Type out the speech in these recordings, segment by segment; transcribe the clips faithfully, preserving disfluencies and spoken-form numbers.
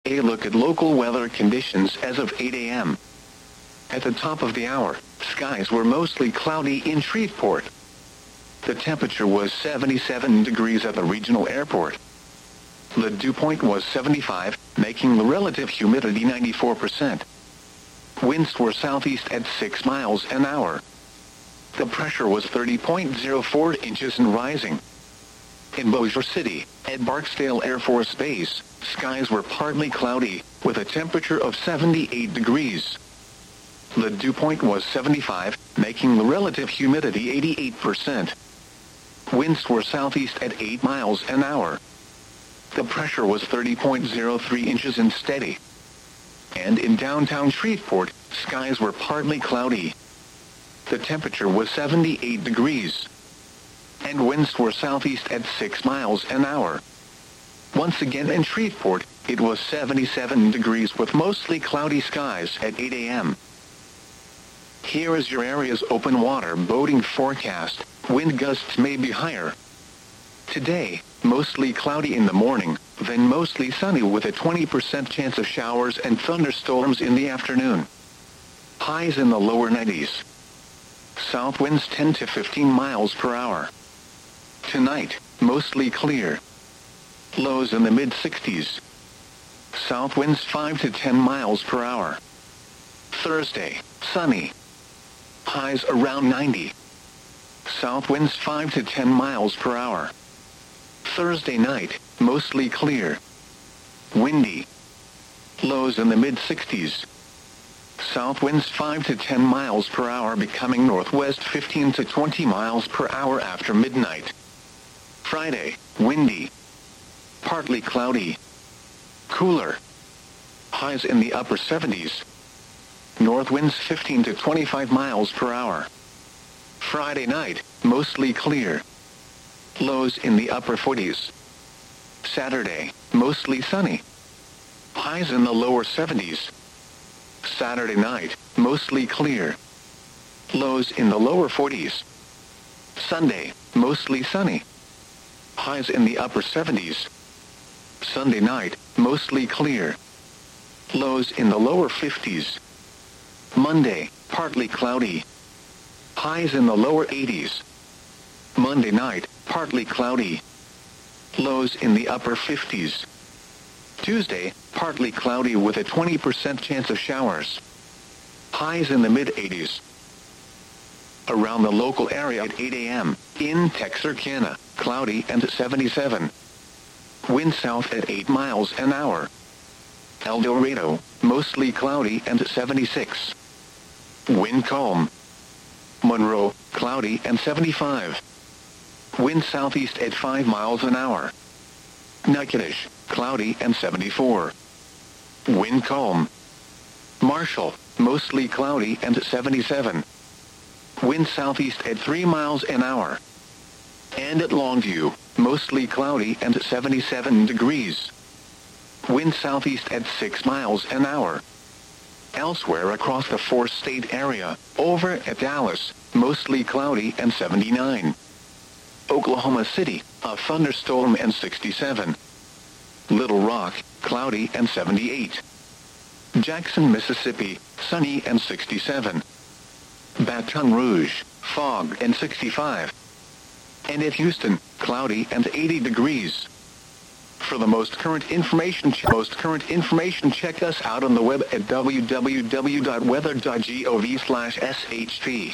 A look at local weather conditions as of eight a m At the top of the hour, skies were mostly cloudy in Shreveport. The temperature was seventy-seven degrees at the regional airport. The dew point was seventy-five, making the relative humidity ninety-four percent. Winds were southeast at six miles an hour. The pressure was thirty point zero four inches and rising. In Bossier City, at Barksdale Air Force Base, skies were partly cloudy, with a temperature of seventy-eight degrees. The dew point was seventy-five, making the relative humidity eighty-eight percent. Winds were southeast at eight miles an hour. The pressure was thirty point zero three inches and steady. And in downtown Shreveport, skies were partly cloudy. The temperature was seventy-eight degrees. And winds were southeast at six miles an hour. Once again in Shreveport, it was seventy-seven degrees with mostly cloudy skies at eight a m Here is your area's open water boating forecast. Wind gusts may be higher. Today, mostly cloudy in the morning, then mostly sunny with a twenty percent chance of showers and thunderstorms in the afternoon. Highs in the lower nineties. South winds ten to fifteen miles per hour. Tonight, mostly clear. Lows in the mid sixties. South winds five to ten miles per hour. Thursday, sunny. Highs around ninety. South winds five to ten miles per hour. Thursday night, mostly clear. Windy. Lows in the mid sixties. South winds five to ten miles per hour becoming northwest fifteen to twenty miles per hour after midnight. Friday, windy. Partly cloudy. Cooler. Highs in the upper seventies. North winds fifteen to twenty-five miles per hour. Friday night, mostly clear. Lows in the upper forties. Saturday, mostly sunny. Highs in the lower seventies. Saturday night, mostly clear. Lows in the lower forties. Sunday, mostly sunny. Highs in the upper seventies. Sunday night, mostly clear. Lows in the lower fifties. Monday, partly cloudy. Highs in the lower eighties. Monday night, partly cloudy. Lows in the upper fifties. Tuesday, partly cloudy with a twenty percent chance of showers. Highs in the mid eighties. Around the local area at eight a m, in Texarkana, cloudy and seventy-seven. Wind south at eight miles an hour. El Dorado, mostly cloudy and seventy-six. Wind calm. Monroe, cloudy and seventy-five. Wind southeast at five miles an hour. Natchitoches, cloudy and seventy-four. Wind calm. Marshall, mostly cloudy and seventy-seven. Wind southeast at three miles an hour. And at Longview, mostly cloudy and seventy-seven degrees. Wind southeast at six miles an hour. Elsewhere across the four-state area, over at Dallas, mostly cloudy and seventy-nine. Oklahoma City, a thunderstorm and sixty-seven. Little Rock, cloudy and seventy-eight. Jackson, Mississippi, sunny and sixty-seven. Baton Rouge, fog and sixty-five. And at Houston, cloudy and eighty degrees. For the most current information, most current information, check us out on the web at w w w dot weather dot gov slash s h p.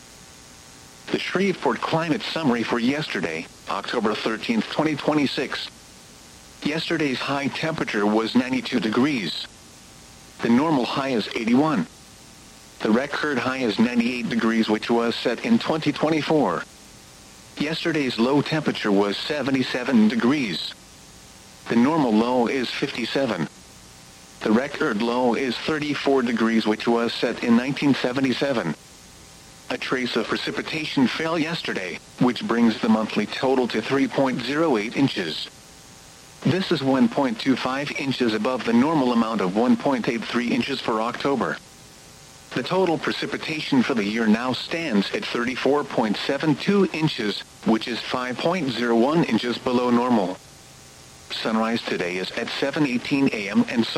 The Shreveport Climate Summary for yesterday, October thirteenth, twenty twenty-six. Yesterday's high temperature was ninety-two degrees. The normal high is eighty-one. The record high is ninety-eight degrees, which was set in twenty twenty-four. Yesterday's low temperature was seventy-seven degrees. The normal low is fifty-seven. The record low is thirty-four degrees, which was set in nineteen seventy-seven. A trace of precipitation fell yesterday, which brings the monthly total to three point zero eight inches. This is one point two five inches above the normal amount of one point eight three inches for October. The total precipitation for the year now stands at thirty-four point seven two inches, which is five point zero one inches below normal. Sunrise today is at seven eighteen a m and sun